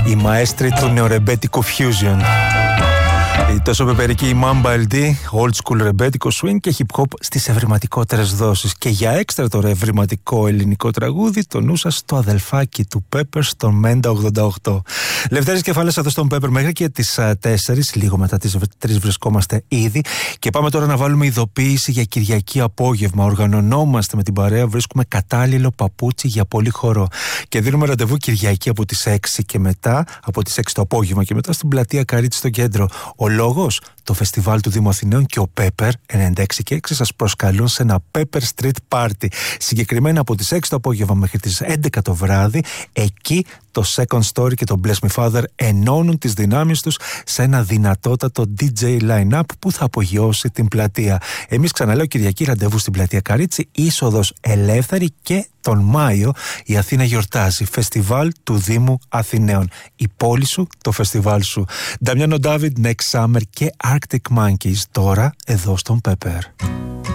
Οι μαέστροι του νεορεμπέτικου fusion. Η τόσο πεπερική Mamba LD, old school ρεμπέτικο swing και hip hop στις ευρηματικότερες δόσεις. Και για έξτρα τώρα ευρηματικό ελληνικό τραγούδι, το νου σας στο αδελφάκι του Pepper στον Μέντα 88. Λευτέρης κεφάλες εδώ στον Pepper μέχρι και τις 4, λίγο μετά τις 3 βρισκόμαστε ήδη. Και πάμε τώρα να βάλουμε ειδοποίηση για Κυριακή απόγευμα. Οργανωνόμαστε με την παρέα, βρίσκουμε κατάλληλο παπούτσι για πολύ χορό. Και δίνουμε ραντεβού Κυριακή από τις 6 και μετά, από τις 6 το απόγευμα και μετά στην πλατεία Καρύτσι στο κέντρο. Ο λόγος, το φεστιβάλ του Δήμου Αθηναίων και ο Pepper 96 και 6 σας προσκαλούν σε ένα Pepper Street Party. Συγκεκριμένα από τις 6 το απόγευμα μέχρι τις 11 το βράδυ, εκεί το Second Story και το Bless Me Father ενώνουν τις δυνάμεις τους σε ένα δυνατότατο DJ line-up που θα απογειώσει την πλατεία. Εμείς, ξαναλέω, Κυριακή ραντεβού στην πλατεία Καρύτσι, είσοδος ελεύθερη, και τον Μάιο η Αθήνα γιορτάζει. Φεστιβάλ του Δήμου Αθηναίων. Η πόλη σου, το φεστιβάλ σου. Νταμιάνο Ντάβιντ, Next Summer και Arctic Monkeys τώρα εδώ στον Pepper.